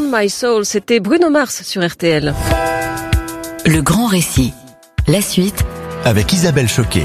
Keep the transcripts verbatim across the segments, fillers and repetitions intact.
My Soul, c'était Bruno Mars sur R T L. Le grand récit, la suite avec Isabelle Choquet.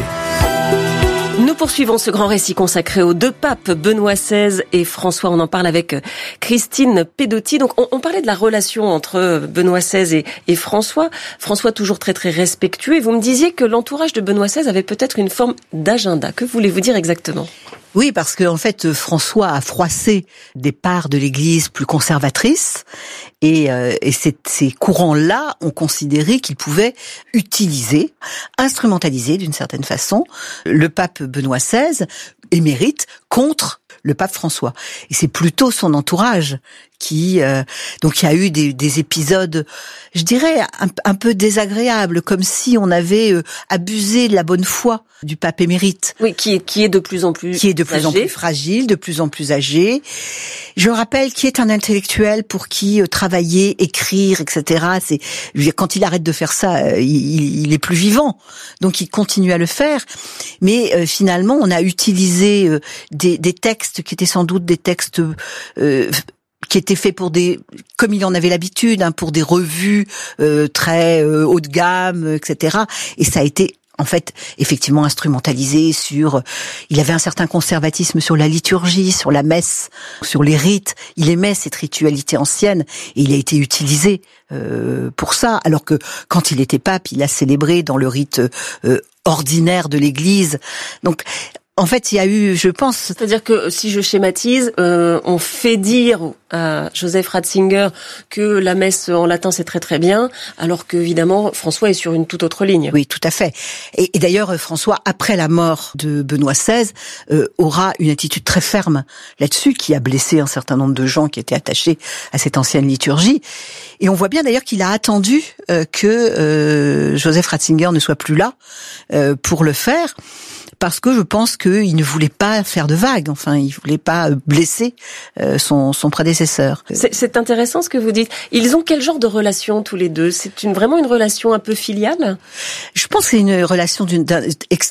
Nous poursuivons ce grand récit consacré aux deux papes, Benoît seize et François. On en parle avec Christine Pedotti. Donc, on, on parlait de la relation entre Benoît seize et, et François. François toujours très très respectueux. Et vous me disiez que l'entourage de Benoît seize avait peut-être une forme d'agenda. Que voulez-vous dire exactement ? Oui, parce que en fait, François a froissé des parts de l'Église plus conservatrices, et, euh, et ces, ces courants-là ont considéré qu'ils pouvaient utiliser, instrumentaliser d'une certaine façon, le pape Benoît seize, émérite, contre le pape François. Et c'est plutôt son entourage qui... Euh, donc il y a eu des, des épisodes, je dirais, un, un peu désagréables, comme si on avait euh, abusé de la bonne foi du pape émérite. Oui, qui est, qui est de plus en plus Qui est de plus âgé. en plus fragile, de plus en plus âgé. Je rappelle qu'il est un intellectuel pour qui euh, travailler, écrire, et cetera. C'est quand il arrête de faire ça, euh, il, il est plus vivant. Donc il continue à le faire. Mais euh, finalement, on a utilisé euh, des, des textes qui étaient sans doute des textes... Euh, qui était fait pour des, comme il en avait l'habitude, hein, pour des revues euh, très euh, haut de gamme, et cetera. Et ça a été en fait effectivement instrumentalisé sur. Il avait un certain conservatisme sur la liturgie, sur la messe, sur les rites. Il aimait cette ritualité ancienne et il a été utilisé euh, pour ça. Alors que quand il était pape, il a célébré dans le rite euh, ordinaire de l'Église. Donc en fait, il y a eu, je pense... C'est-à-dire que, si je schématise, euh, on fait dire à Joseph Ratzinger que la messe en latin, c'est très très bien, alors qu'évidemment, François est sur une toute autre ligne. Oui, tout à fait. Et, et d'ailleurs, François, après la mort de Benoît seize, euh, aura une attitude très ferme là-dessus, qui a blessé un certain nombre de gens qui étaient attachés à cette ancienne liturgie. Et on voit bien d'ailleurs qu'il a attendu euh, que euh, Joseph Ratzinger ne soit plus là euh, pour le faire, parce que je pense qu'il ne voulait pas faire de vagues, enfin, il voulait pas blesser euh, son, son prédécesseur. C'est, c'est intéressant ce que vous dites. Ils ont quel genre de relation tous les deux ? C'est une, vraiment une relation un peu filiale ? Je pense que c'est une relation d'une, d'un,